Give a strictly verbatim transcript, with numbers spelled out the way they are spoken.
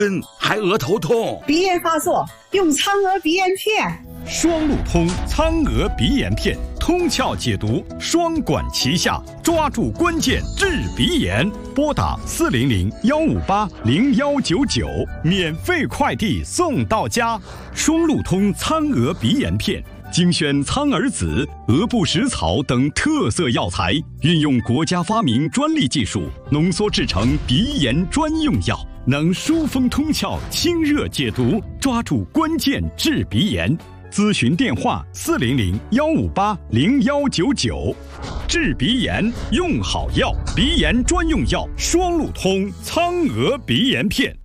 还额头痛。 鼻炎发作，用苍娥鼻炎片。 双路通苍娥鼻炎片，通窍解毒，双管齐下，抓住关键治鼻炎。拨打四零零幺五八零幺九九，免费快递送到家。双路通苍娥鼻炎片。精选苍耳子、鹅不食草等特色药材，运用国家发明专利技术，浓缩制成鼻炎专用药，能疏风通窍、清热解毒，抓住关键治鼻炎。咨询电话：四零零幺五八零幺九九。治鼻炎用好药，鼻炎专用药双路通苍娥鼻炎片。